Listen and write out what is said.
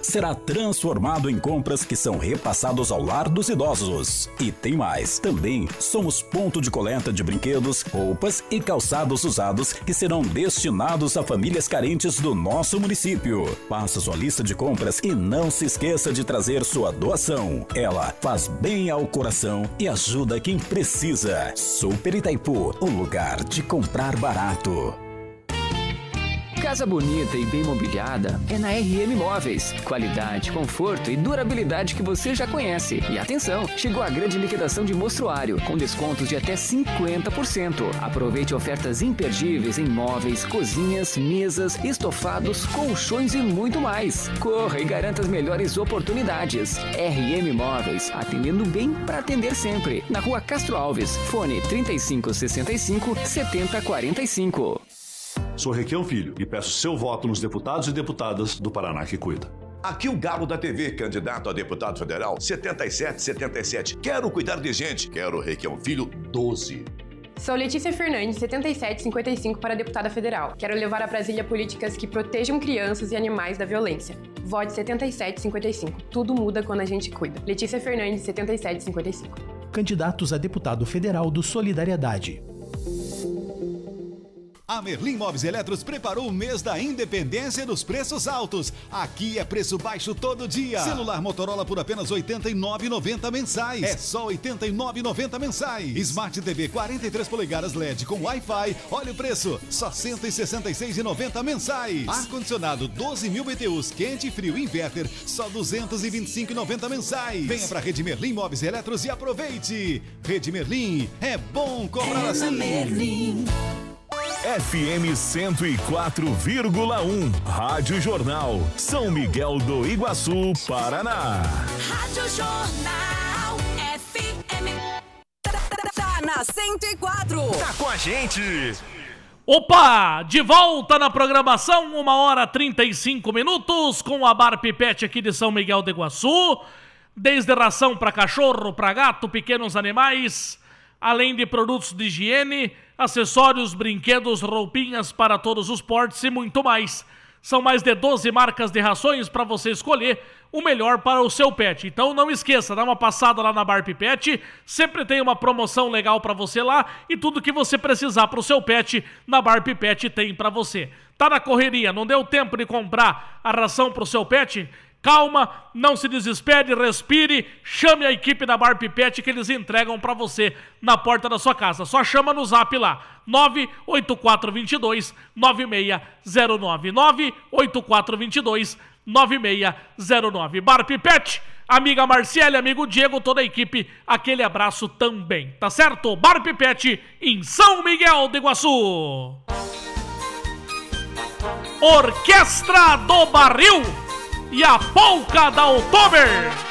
será transformado em compras que são repassados ao lar dos idosos. E tem mais, também somos ponto de coleta de brinquedos, roupas e calçados usados que serão destinados a famílias carentes do nosso município. Faça sua lista de compras e não se esqueça de trazer sua doação. Ela faz bem ao coração e ajuda quem precisa. Super Itaipu, o lugar de comprar barato. Casa bonita e bem mobiliada é na RM Móveis. Qualidade, conforto e durabilidade que você já conhece. E atenção, chegou a grande liquidação de mostruário, com descontos de até 50%. Aproveite ofertas imperdíveis em móveis, cozinhas, mesas, estofados, colchões e muito mais. Corra e garanta as melhores oportunidades. RM Móveis, atendendo bem para atender sempre. Na Rua Castro Alves, fone 3565-7045. Sou Requião Filho e peço seu voto nos deputados e deputadas do Paraná que cuida. Aqui o Galo da TV, candidato a deputado federal, 7777. Quero cuidar de gente. Quero Requião Filho, 12. Sou Letícia Fernandes, 7755 para deputada federal. Quero levar a Brasília políticas que protejam crianças e animais da violência. Vote 7755. Tudo muda quando a gente cuida. Letícia Fernandes, 7755. Candidatos a deputado federal do Solidariedade. A Merlin Móveis e Eletros preparou o mês da independência dos preços altos. Aqui é preço baixo todo dia. Celular Motorola por apenas R$ 89,90 mensais. É só R$ 89,90 mensais. Smart TV 43 polegadas LED com Wi-Fi. Olha o preço, só R$ 166,90 mensais. Ar-condicionado 12.000 BTUs, quente e frio inverter, só R$ 225,90 mensais. Venha pra Rede Merlin Móveis e Eletros e aproveite. Rede Merlin, é bom comprar assim. Merlin. FM 104,1 Rádio Jornal, São Miguel do Iguaçu, Paraná. Rádio Jornal FM. Tá na 104. Tá com a gente. Opa, de volta na programação, 1h35 com a Bar Pipete aqui de São Miguel do Iguaçu. Desde ração para cachorro, para gato, pequenos animais, além de produtos de higiene, acessórios, brinquedos, roupinhas para todos os portes e muito mais. São mais de 12 marcas de rações para você escolher o melhor para o seu pet. Então não esqueça, dá uma passada lá na Bar Pipete, sempre tem uma promoção legal para você lá e tudo que você precisar para o seu pet, na Bar Pipete tem para você. Tá na correria, não deu tempo de comprar a ração para o seu pet? Calma, não se desespere, respire, chame a equipe da Bar Pipete que eles entregam pra você na porta da sua casa. Só chama no zap lá, 98422-9609, 98422-9609. Bar Pipete, amiga Marciele, amigo Diego, toda a equipe, aquele abraço também, tá certo? Bar Pipete em São Miguel do Iguaçu. Orquestra do Barril e a polca da Oktober.